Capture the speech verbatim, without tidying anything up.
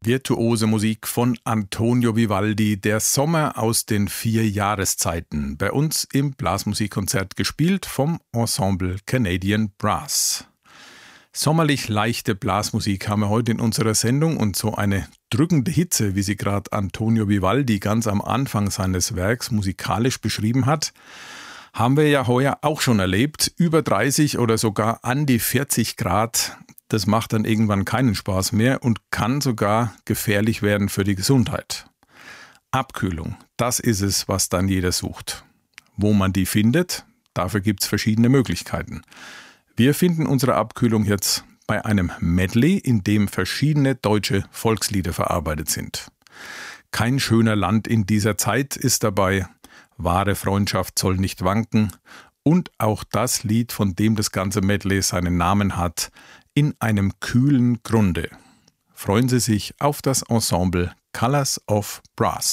Virtuose Musik von Antonio Vivaldi, der Sommer aus den vier Jahreszeiten, bei uns im Blasmusikkonzert gespielt vom Ensemble Canadian Brass. Sommerlich leichte Blasmusik haben wir heute in unserer Sendung und so eine drückende Hitze, wie sie gerade Antonio Vivaldi ganz am Anfang seines Werks musikalisch beschrieben hat, haben wir ja heuer auch schon erlebt. Über dreißig oder sogar an die vierzig Grad. Das macht dann irgendwann keinen Spaß mehr und kann sogar gefährlich werden für die Gesundheit. Abkühlung, das ist es, was dann jeder sucht. Wo man die findet, dafür gibt es verschiedene Möglichkeiten. Wir finden unsere Abkühlung jetzt bei einem Medley, in dem verschiedene deutsche Volkslieder verarbeitet sind. Kein schöner Land in dieser Zeit ist dabei, wahre Freundschaft soll nicht wanken und auch das Lied, von dem das ganze Medley seinen Namen hat, in einem kühlen Grunde. Freuen Sie sich auf das Ensemble Colors of Brass.